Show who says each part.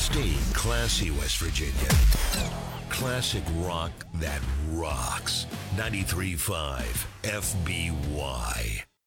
Speaker 1: Staying classy, West Virginia. Classic rock that rocks. 93.5 FBY.